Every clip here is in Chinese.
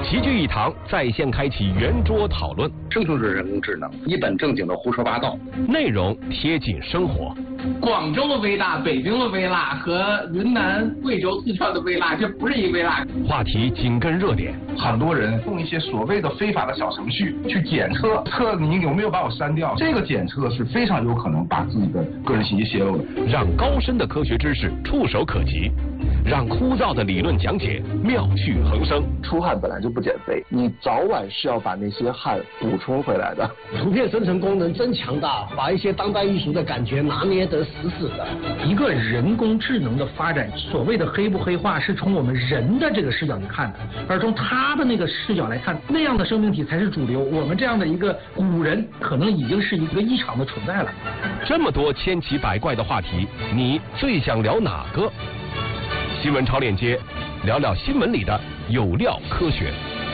齐聚一堂，在线开启圆桌讨论。 这就是人工智能，一本正经的胡说八道。 内容贴近生活。 广州的微辣、北京的微辣和云南、贵州、四川的微辣，这不是一微辣。 话题紧跟热点。 很多人用一些所谓的非法的小程序去检测你有没有把我删掉，这个检测是非常有可能把自己的个人信息泄露的。 让高深的科学知识触手可及，让枯燥的理论讲解妙趣横生。 出汗本来就不减肥，你早晚是要把那些汗补充回来的。 图片生成功能真强大，把一些当代艺术的感觉拿捏得死死的。 一个人工智能的发展，所谓的黑不黑化是从我们人的这个视角去看的，而从他的那个视角来看，那样的生命体才是主流。我们这样的一个古人，可能已经是一个异常的存在了。 这么多千奇百怪的话题，你最想聊哪个？新闻超链接，聊聊新闻里的有料科学。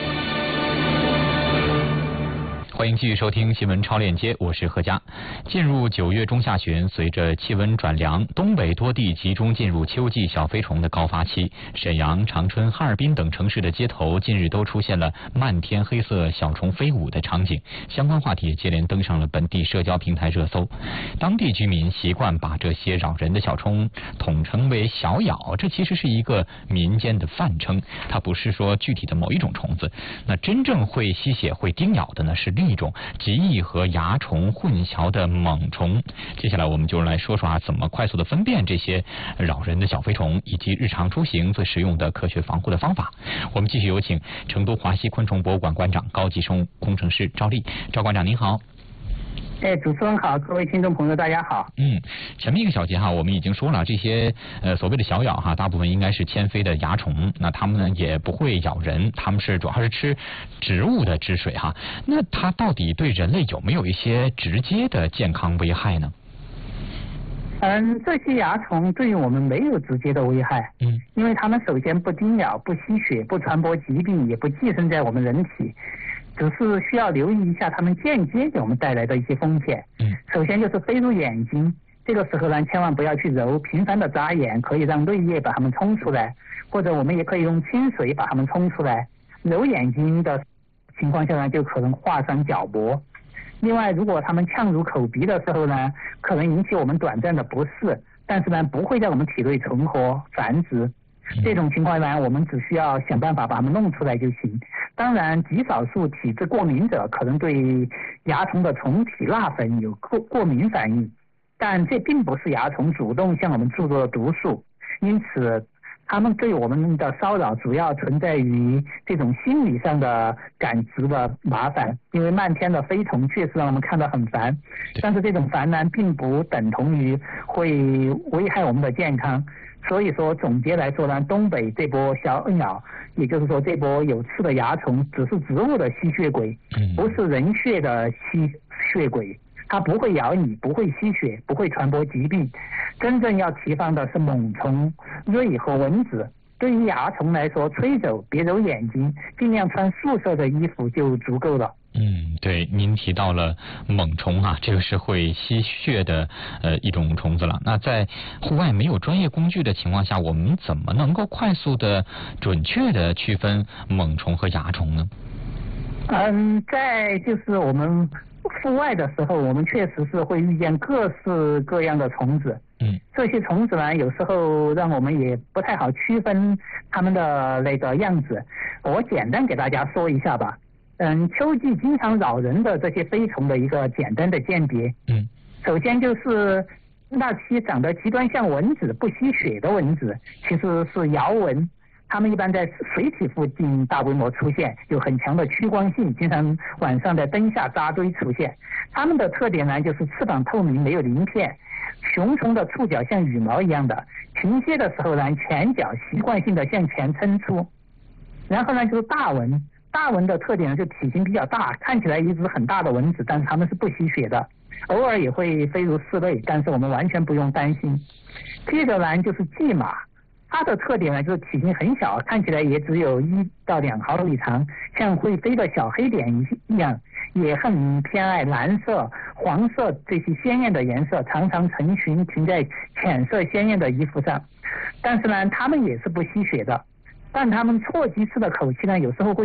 欢迎继续收听新闻超链接，我是何佳。进入9月中下旬，随着气温转凉，东北多地集中进入秋季小飞虫的高发期。沈阳、长春、哈尔滨等城市的街头近日都出现了漫天黑色小虫飞舞的场景，相关话题接连登上了本地社交平台热搜。当地居民习惯把这些扰人的小虫统称为小咬，这其实是一个民间的泛称，它不是说具体的某一种虫子。那真正会吸血、会叮咬的呢，是另一种极易和蚜虫混淆的猛虫。接下来我们就来说说怎么快速的分辨这些扰人的小飞虫，以及日常出行最实用的科学防护的方法。我们继续有请成都华西昆虫博物馆馆长、高级生物工程师赵丽。赵馆长您好。 主持人好，各位听众朋友大家好。 前面一个小节我们已经说了，这些所谓的小咬大部分应该是迁飞的蚜虫，那它们呢也不会咬人，它们是主要是吃植物的汁水那它到底对人类有没有一些直接的健康危害呢？ 这些蚜虫对于我们没有直接的危害，因为它们首先不叮咬、不吸血、不传播疾病，也不寄生在我们人体。只是需要留意一下它们间接给我们带来的一些风险。首先就是飞入眼睛，这个时候呢千万不要去揉，频繁的眨眼可以让泪液把它们冲出来，或者我们也可以用清水把它们冲出来。揉眼睛的情况下呢就可能划伤角膜。另外如果它们呛入口鼻的时候呢，可能引起我们短暂的不适，但是呢不会在我们体内存活繁殖。这种情况呢我们只需要想办法把它们弄出来就行。当然极少数体质过敏者可能对蚜虫的虫体蜡粉有过敏反应，但这并不是蚜虫主动向我们注入的毒素，因此它们对我们的骚扰主要存在于这种心理上的感知的麻烦。因为漫天的飞虫确实让我们看到很烦，但是这种烦呢并不等同于会危害我们的健康。所以说总结来说呢，东北这波小咬，也就是说这波有刺的蚜虫只是植物的吸血鬼，不是人血的吸血鬼。它不会咬你，不会吸血，不会传播疾病。真正要提防的是猛虫、蚋和蚊子。对于蚜虫来说，吹走，别揉眼睛，尽量穿素色的衣服就足够了。 对，您提到了猛虫这个是会吸血的一种虫子了。那在户外没有专业工具的情况下，我们怎么能够快速的、准确的区分猛虫和蚜虫呢？ 在就是我们户外的时候，我们确实是会遇见各式各样的虫子。这些虫子呢，有时候让我们也不太好区分它们的那个样子。我简单给大家说一下吧。秋季经常扰人的这些飞虫的一个简单的鉴别。首先就是那些长得极端像蚊子不吸血的蚊子，其实是摇蚊。它们一般在水体附近大规模出现，有很强的趋光性，经常晚上在灯下扎堆出现。它们的特点呢就是翅膀透明，没有鳞片。雄虫的触角像羽毛一样的，停歇的时候呢前脚习惯性的向前撑出。然后呢就是大蚊。大蚊的特点呢就体型比较大，看起来一只很大的蚊子，但是它们是不吸血的，偶尔也会飞入室内，但是我们完全不用担心。接着呢就是蓟马，它的特点呢就是体型很小，看起来也只有1到2毫米长，像会飞的小黑点一样，也很偏爱蓝色、黄色这些鲜艳的颜色，常常成群停在浅色鲜艳的衣服上。但是呢它们也是不吸血的，但它们错击式的口气呢有时候会